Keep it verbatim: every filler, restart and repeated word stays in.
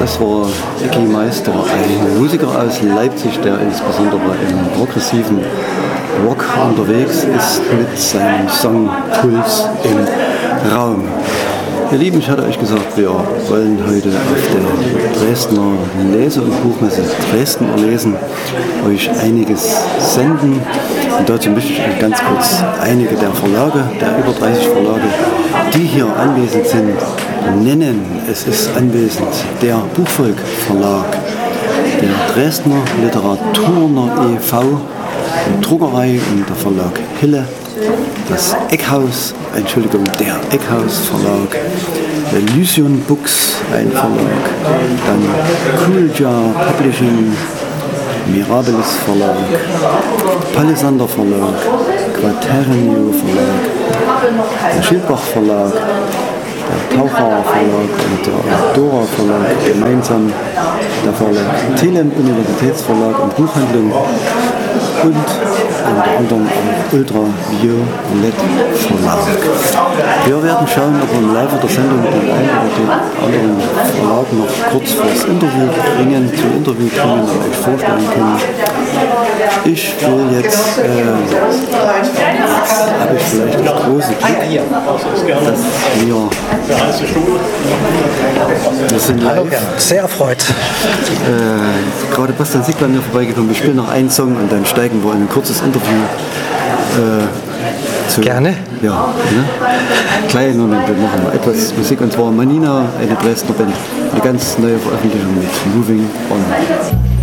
Das war Ecki Meister, ein Musiker aus Leipzig, der insbesondere im progressiven Rock unterwegs ist mit seinem Song Puls im Raum. Ihr Lieben, ich hatte euch gesagt, wir wollen heute auf der Dresdner Lese- und Buchmesse Dresden erlesen, euch einiges senden. Und dazu möchte ich euch ganz kurz einige der Verlage, der über dreißig Verlage, die hier anwesend sind, nennen. Es ist anwesend der Buchvolk Verlag, der Dresdner Literaturner e V, die Druckerei und der Verlag Hille, das Eckhaus, Entschuldigung, der Eckhaus Verlag, Lysion Books, ein Verlag, dann Cool Jar Publishing, Mirabilis Verlag, Palisander Verlag, Quaternio Verlag, der Schildbach Verlag, der Taucher Verlag und der Dora Verlag, gemeinsam der Verlag Telem Universitätsverlag und Buchhandlung und unter anderem auch Ultra Violett Verlag. Wir werden schauen, ob wir im Laufe der Sendung den einen oder den anderen Verlag noch kurz fürs Interview bringen, zum Interview bringen und euch vorstellen können. Ich will jetzt, äh, jetzt habe ich vielleicht das große Glück, dass wir, wir sind live. Hallo, sehr erfreut. Äh, gerade Bastian Sieg bei mir vorbeigekommen. Wir spielen noch einen Song und dann steigen wir in ein kurzes Interview. Äh, zu, Gerne. Ja, ne? Klein und dann machen wir etwas Musik und zwar Manina, eine Dresdner Band, eine ganz neue Veröffentlichung mit Moving On.